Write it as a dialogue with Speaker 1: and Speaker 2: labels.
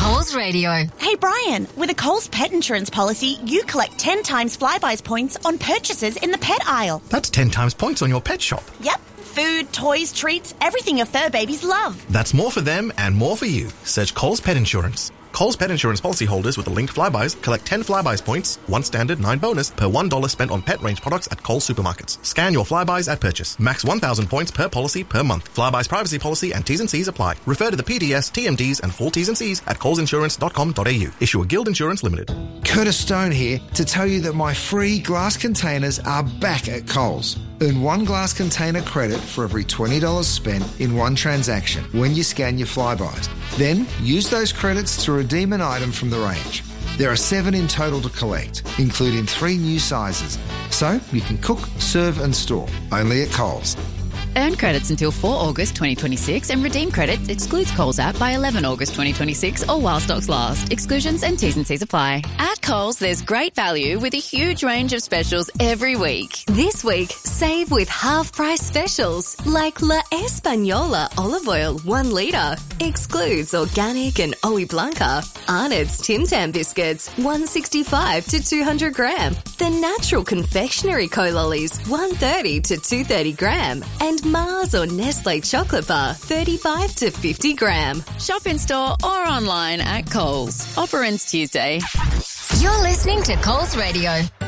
Speaker 1: Coles Radio.
Speaker 2: Hey Brian, with a Coles pet insurance policy, you collect 10 times Flybuys points on purchases in the pet aisle.
Speaker 3: That's 10 times points on your pet shop.
Speaker 2: Yep. Food, toys, treats, everything your fur babies love.
Speaker 3: That's more for them and more for you. Search Coles Pet Insurance. Coles Pet Insurance policyholders with the linked Flybuys collect 10 Flybuys points, 1 standard, 9 bonus, per $1 spent on pet range products at Coles supermarkets. Scan your Flybuys at purchase. Max 1,000 points per policy per month. Flybuys privacy policy and T's and C's apply. Refer to the PDS, TMDs and full T's and C's at colesinsurance.com.au. Issue a Guild Insurance Limited.
Speaker 4: Curtis Stone here to tell you that my free glass containers are back at Coles. Earn 1 glass container credit for every $20 spent in one transaction when you scan your Flybuys. Then use those credits to redeem an item from the range. There are 7 in total to collect, including 3 new sizes. So you can cook, serve and store, only at Coles.
Speaker 5: Earn credits until 4 August 2026 and redeem credits excludes Coles app by 11 August 2026 or while stocks last. Exclusions and T's and C's apply. At Coles, there's great value with a huge range of specials every week.
Speaker 1: This week, save with half-price specials like La Española olive oil 1 litre. Excludes organic and Oe Blanca. Arnott's Tim Tam biscuits 165 to 200 gram. The Natural Confectionery Co-Lollies 130 to 230 gram. And Mars or Nestle chocolate bar 35 to 50 gram.
Speaker 5: Shop in store or online at Coles. Offer ends Tuesday.
Speaker 1: You're listening to Coles Radio.